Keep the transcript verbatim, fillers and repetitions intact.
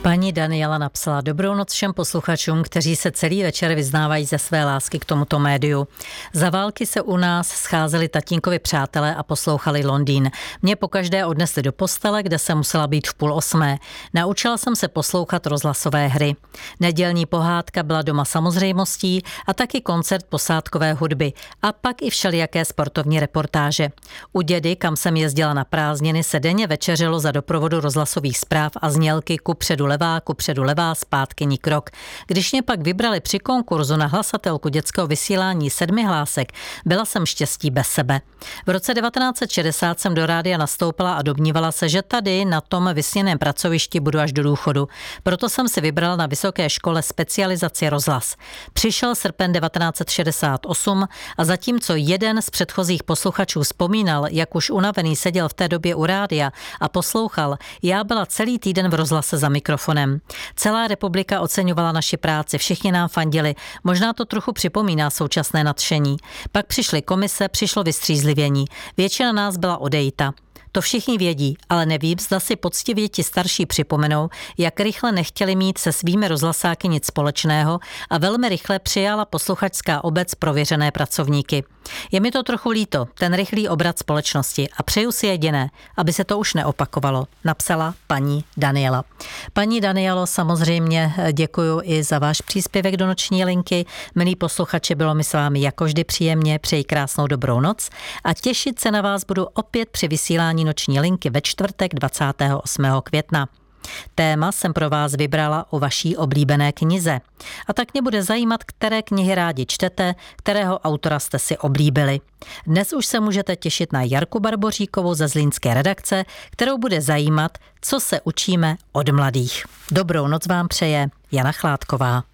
Paní Daniela napsala: dobrou noc všem posluchačům, kteří se celý večer vyznávají ze své lásky k tomuto médiu. Za války se u nás scházeli tatínkovi přátelé a poslouchali Londýn. Mě pokaždé odnesli do postele, kde jsem musela být v půl osmé. Naučila jsem se poslouchat rozhlasové hry. Nedělní pohádka byla doma samozřejmostí a taky koncert posádkové hudby a pak i všelijaké sportovní reportáže. U dědy, kam jsem jezdila na prázdniny, se denně večeřilo za doprovodu rozhlasových zpráv a znělky kupředu levá, kupředu levá, zpátky ni krok. Když mě pak vybrali při konkurzu na hlasatelku dětského vysílání sedmi hlásek, byla jsem štěstí bez sebe. V roce devatenáct set šedesát jsem do rádia nastoupila a domnívala se, že tady na tom vysněném pracovišti budu až do důchodu. Proto jsem si vybrala na vysoké škole specializaci rozhlas. Přišel srpen devatenáct set šedesát osm a zatímco jeden z předchozích posluchačů vzpomínal, jak už unavený seděl v té době u rádia a poslouchal, já byla celý týden v rozhlase za mikrofonem. Celá republika oceňovala naši práci, všichni nám fandili, možná to trochu připomíná současné nadšení. Pak přišly komise, přišlo vystřízlivění. Většina nás byla odejita. To všichni vědí, ale nevím, zda si poctivě ti starší připomenou, jak rychle nechtěli mít se svými rozhlasáky nic společného a velmi rychle přijala posluchačská obec prověřené pracovníky. Je mi to trochu líto, ten rychlý obrat společnosti, a přeju si jediné, aby se to už neopakovalo, napsala paní Daniela. Paní Danielo, samozřejmě děkuji i za váš příspěvek do noční linky. Milí posluchači, bylo mi s vámi jako vždy příjemně, přeji krásnou dobrou noc a těšit se na vás budu opět při vysílání noční linky ve čtvrtek dvacátého osmého května. Téma jsem pro vás vybrala o vaší oblíbené knize. A tak mě bude zajímat, které knihy rádi čtete, kterého autora jste si oblíbili. Dnes už se můžete těšit na Jarku Barboříkovou ze zlínské redakce, kterou bude zajímat, co se učíme od mladých. Dobrou noc vám přeje Jana Chládková.